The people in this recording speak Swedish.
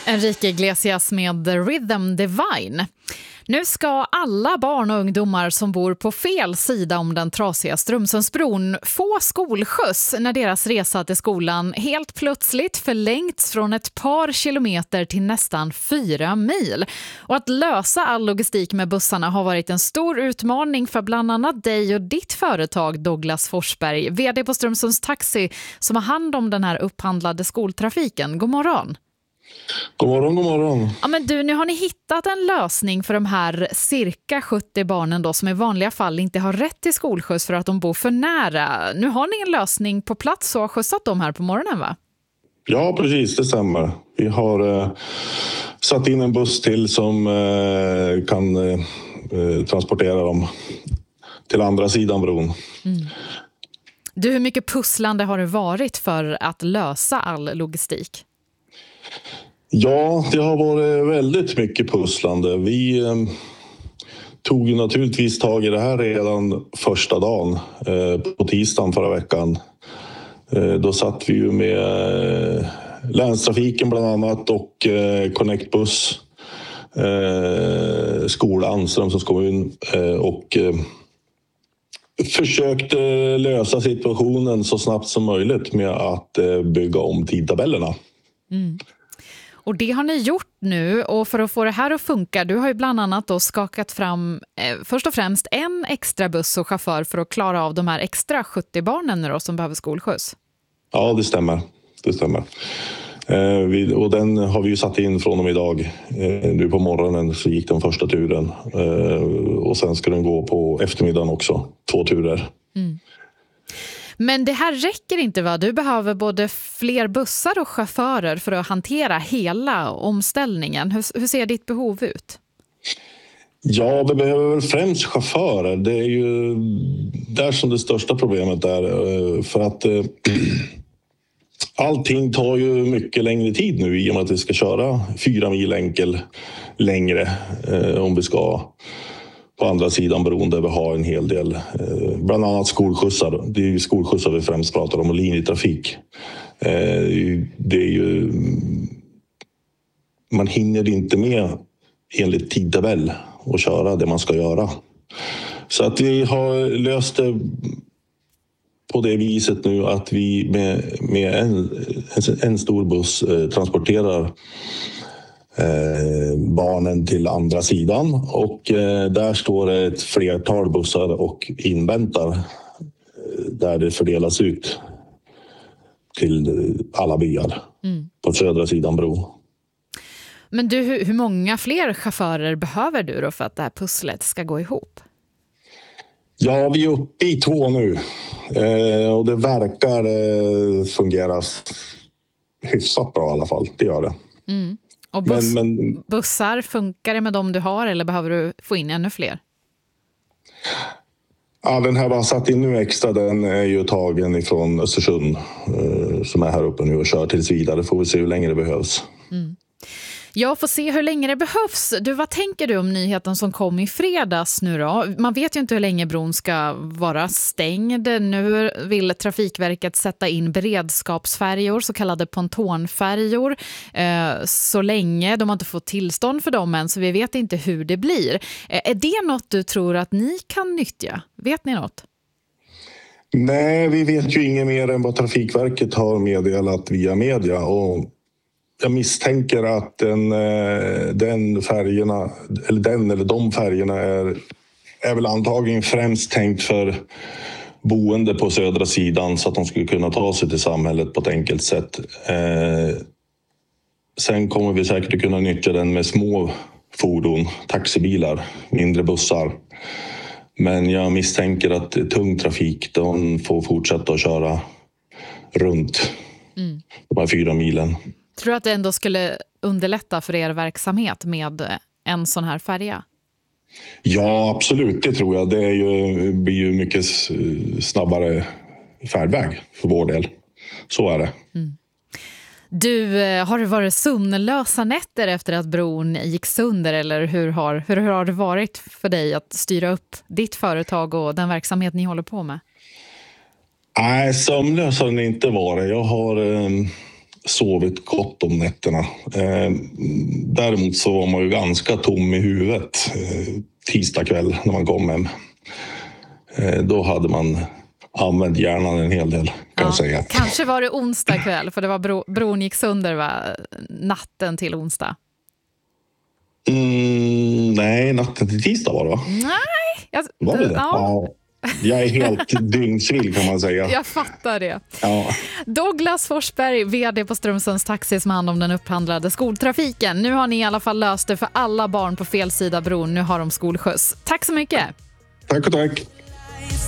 Enrique Iglesias med The Rhythm Divine. Nu ska alla barn och ungdomar som bor på fel sida om den trasiga Strömsundsbron få skolskjuts när deras resa till skolan helt plötsligt förlängts från ett par kilometer till nästan 4 mil. Och att lösa all logistik med bussarna har varit en stor utmaning för bland annat dig och ditt företag Douglas Forsberg, vd på Strömsunds Taxi, som har hand om den här upphandlade skoltrafiken. God morgon! God morgon, god morgon. Ja, men du, nu har ni hittat en lösning för de här cirka 70 barnen då, som i vanliga fall inte har rätt till skolskjuts för att de bor för nära. Nu har ni en lösning på plats och har skjutsat dem här på morgonen, va? Ja, precis, det stämmer. Vi har satt in en buss till som kan transportera dem till andra sidan bron. Mm. Du, hur mycket pusslande har det varit för att lösa all logistik? Ja, det har varit väldigt mycket pusslande. Vi tog ju naturligtvis tag i det här redan första dagen, på tisdagen förra veckan. Då satt vi ju med länstrafiken bland annat och Connect Buss, skolan, Strömsunds kommun och försökte lösa situationen så snabbt som möjligt med att bygga om tidtabellerna. Mm. Och det har ni gjort nu, och för att få det här att funka, du har ju bland annat då skakat fram först och främst en extra buss och chaufför för att klara av de här extra 70 barnen nu då, som behöver skolskjuts. Ja, det stämmer. Och den har vi ju satt in från och med idag. Nu på morgonen så gick den första turen och sen ska den gå på eftermiddagen också, 2 turer. Mm. Men det här räcker inte, va? Du behöver både fler bussar och chaufförer för att hantera hela omställningen. Hur ser ditt behov ut? Ja, vi behöver väl främst chaufförer. Det är ju där som det största problemet är. För att allting tar ju mycket längre tid nu i och med att vi ska köra 4 mil enkel längre om vi ska på andra sidan bron där vi har en hel del, bland annat skolskjutsar. Det är ju skolskjutsar vi främst pratar om och linjetrafik. Det är ju, man hinner inte med enligt tidtabell och köra det man ska göra. Så att vi har löst det på det viset nu att vi med en stor buss transporterar barnen till andra sidan och där står det ett flertal bussar och inväntar där det fördelas ut till alla byar på södra sidan bro. Men du, hur många fler chaufförer behöver du då för att det här pusslet ska gå ihop? Ja, vi är uppe i 2 nu och det verkar fungera hyfsat bra i alla fall, det gör det. Mm. Och bussar, funkar det med dem du har eller behöver du få in ännu fler? Ja, den här var satt in nu extra, den är ju tagen ifrån Östersund som är här uppe nu och kör tills vidare. Får vi se hur länge det behövs. Mm. Jag får se hur länge det behövs. Du, vad tänker du om nyheten som kom i fredags nu då? Man vet ju inte hur länge bron ska vara stängd. Nu vill Trafikverket sätta in beredskapsfärjor, så kallade pontonfärjor, så länge de inte får tillstånd för dem än, så vi vet inte hur det blir. Är det något du tror att ni kan nyttja? Vet ni något? Nej, vi vet ju inget mer än vad Trafikverket har meddelat via media, och jag misstänker att de färgerna är väl antagligen främst tänkt för boende på södra sidan så att de skulle kunna ta sig till samhället på ett enkelt sätt. Sen kommer vi säkert att kunna nyttja den med små fordon, taxibilar, mindre bussar. Men jag misstänker att tung trafik, de får fortsätta att köra runt de här 4 milen. Tror du att det ändå skulle underlätta för er verksamhet med en sån här färja? Ja, absolut, det tror jag. Det blir ju mycket snabbare färdväg för vår del. Så är det. Mm. Du, har det varit sömnlösa nätter efter att bron gick sönder, eller hur har det varit för dig att styra upp ditt företag och den verksamhet ni håller på med? Nej, sömnlös har den inte varit. sovit gott om nätterna. Däremot så var man ju ganska tom i huvudet tisdag kväll när man kom hem. Då hade man använt hjärnan en hel del, kan jag säga. Kanske var det onsdag kväll, för det var bron gick sönder, va? Natten till onsdag. Nej, natten till tisdag var det, va? Nej. Var det? Ja. Jag är helt dygnsvill, kan man säga. Jag fattar det. Ja. Douglas Forsberg, vd på Strömsunds Taxi som hand om den upphandlade skoltrafiken. Nu har ni i alla fall löst det för alla barn på fel sida bron. Nu har de skolskjuts. Tack så mycket. Tack och tack.